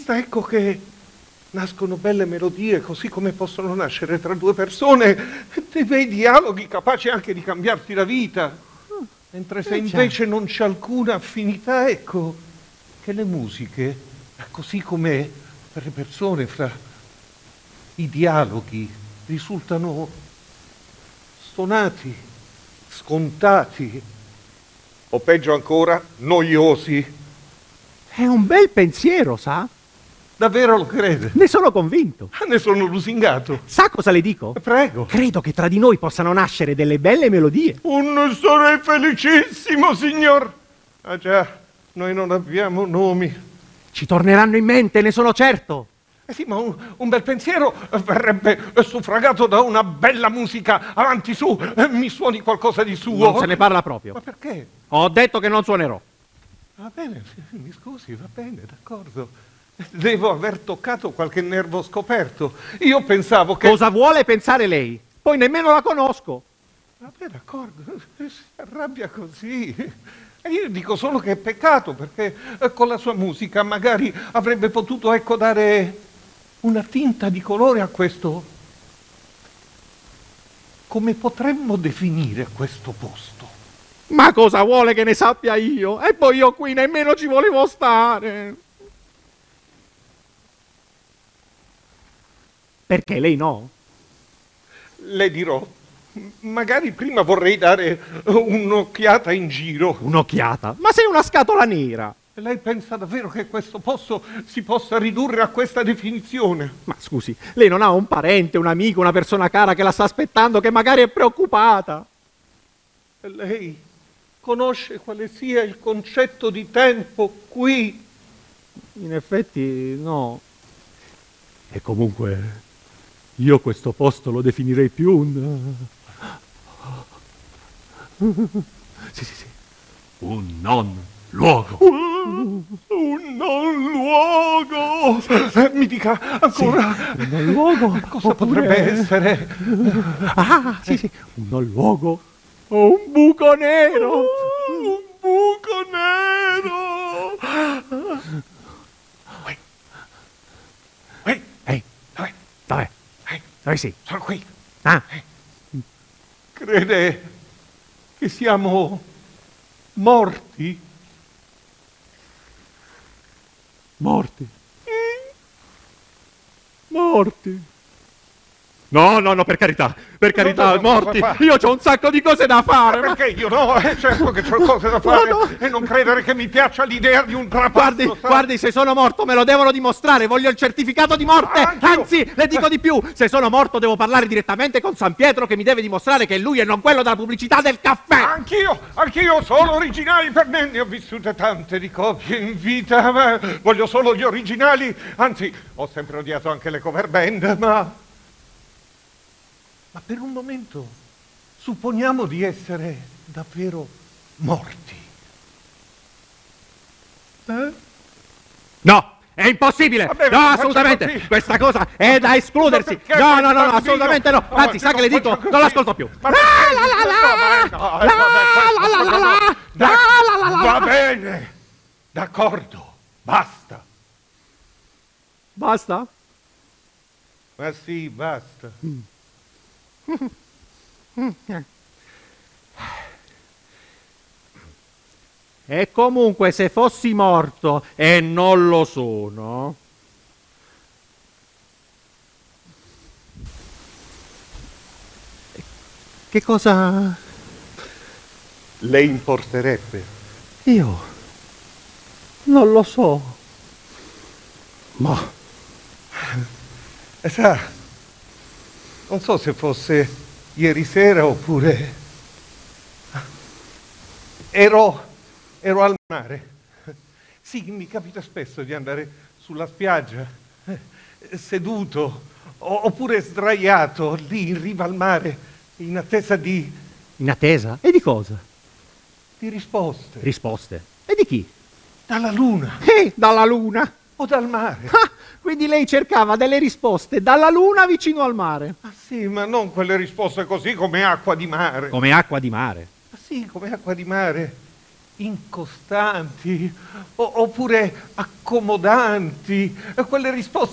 basta, ecco che nascono belle melodie, così come possono nascere tra due persone dei bei dialoghi capaci anche di cambiarti la vita. Mentre se invece non c'è alcuna affinità, ecco che le musiche, così come per le persone, fra i dialoghi, risultano stonati, scontati, o peggio ancora, noiosi. È un bel pensiero, sa? Davvero lo crede? Ne sono convinto. Ne sono lusingato. Sa cosa le dico? Prego. Credo che tra di noi possano nascere delle belle melodie. Sarei felicissimo, signor. Ah già, noi non abbiamo nomi. Ci torneranno in mente, ne sono certo. Sì, ma un bel pensiero verrebbe suffragato da una bella musica. Avanti su, mi suoni qualcosa di suo. Non se ne parla proprio. Ma perché? Ho detto che non suonerò. Va bene, mi scusi, va bene, d'accordo. Devo aver toccato qualche nervo scoperto. Io pensavo che... Cosa vuole pensare lei? Poi nemmeno la conosco. Vabbè, d'accordo, si arrabbia così. E io dico solo che è peccato, perché con la sua musica magari avrebbe potuto, ecco, dare una tinta di colore a questo... Come potremmo definire questo posto? Ma cosa vuole che ne sappia io? E poi io qui nemmeno ci volevo stare. Perché lei no? Le dirò. Magari prima vorrei dare un'occhiata in giro. Un'occhiata? Ma sei una scatola nera. Lei pensa davvero che questo posto si possa ridurre a questa definizione? Ma scusi, lei non ha un parente, un amico, una persona cara che la sta aspettando, che magari è preoccupata? Lei conosce quale sia il concetto di tempo qui? In effetti no. E comunque io questo posto lo definirei più un... Sì, un non luogo. Un non luogo! Mi dica ancora. Sì, un non luogo. Cosa potrebbe essere? Ah, sì, un non luogo. O un buco nero. Un buco nero! Ehi, dov'è? Dove sei? Sono qui. Ah. Crede che siamo morti? Morti? Morti? No, per carità, morti. Io c'ho un sacco di cose da fare. Ma perché io no? Certo che c'ho cose da fare. No. E non credere che mi piaccia l'idea di un trapasso. Guardi, se sono morto me lo devono dimostrare. Voglio il certificato di morte. Anzi, le dico di più. Se sono morto devo parlare direttamente con San Pietro, che mi deve dimostrare che è lui e non quello della pubblicità del caffè. Anch'io sono originali per me. Ne ho vissute tante di copie in vita, ma voglio solo gli originali. Anzi, ho sempre odiato anche le cover band, ma per un momento supponiamo di essere davvero morti. No, è impossibile. Vabbè, no, assolutamente. Questa cosa è da escludersi. No, assolutamente no. Anzi, sa che le dico, non l'ascolto più. Va bene. D'accordo. Basta. Basta? Ma sì, basta. E comunque se fossi morto e non lo sono, che cosa le importerebbe? Io non lo so. Ma sa, non so se fosse ieri sera oppure... Ero al mare. Sì, mi capita spesso di andare sulla spiaggia, seduto, oppure sdraiato, lì in riva al mare, in attesa di... In attesa? E di cosa? Di risposte. Risposte? E di chi? Dalla luna. Dalla luna? O dal mare. Quindi lei cercava delle risposte dalla luna vicino al mare. Ma sì, ma non quelle risposte così come acqua di mare. Come acqua di mare? Ma sì, come acqua di mare. incostanti oppure accomodanti, quelle risposte